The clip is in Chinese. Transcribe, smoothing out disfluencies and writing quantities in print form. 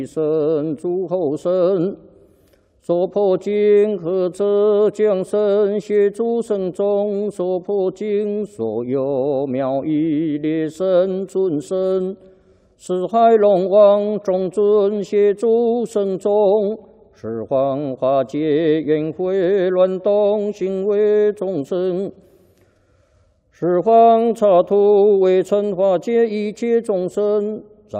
神诸后生，所破经和者将生协诸圣众，所破经所有妙义列神尊神，四海龙王众尊协诸圣众，十方化解缘会乱动行为众生。 十方刹土为尘化解一切众生，